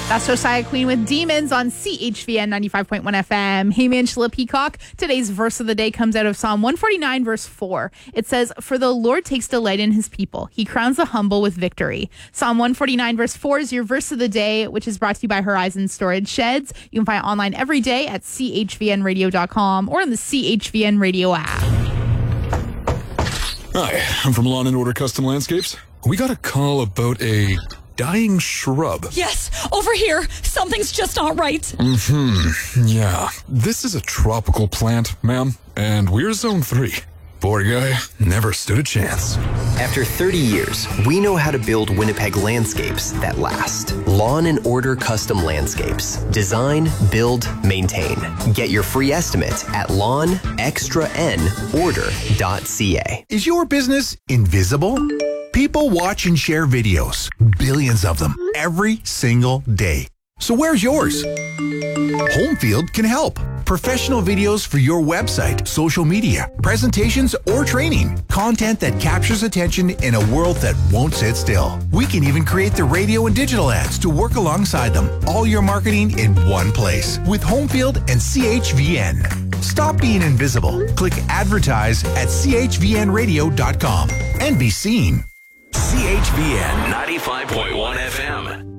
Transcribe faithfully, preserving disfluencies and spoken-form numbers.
That's Josiah Queen with Demons on C H V N ninety-five point one F M. Hey, Angela Peacock. Today's verse of the day comes out of Psalm one forty-nine, verse four. It says, "For the Lord takes delight in his people. He crowns the humble with victory." Psalm one forty-nine, verse four is your verse of the day, which is brought to you by Horizon Storage Sheds. You can find it online every day at C H V N radio dot com or on the C H V N Radio app. Hi, I'm from Lawn and Order Custom Landscapes. We got a call about a dying shrub. Yes, over here. Something's just not right. Mm-hmm. Yeah. This is a tropical plant, ma'am, and we're zone three. Poor guy never stood a chance. After thirty years, we know how to build Winnipeg landscapes that last. Lawn and Order Custom Landscapes. Design, build, maintain. Get your free estimate at lawn extra n order dot c a. Is your business invisible? People watch and share videos, billions of them, every single day. So where's yours? Homefield can help. Professional videos for your website, social media, presentations, or training. Content that captures attention in a world that won't sit still. We can even create the radio and digital ads to work alongside them. All your marketing in one place with Homefield and C H V N. Stop being invisible. Click advertise at C H V N radio dot com and be seen. C H V N ninety-five point one F M.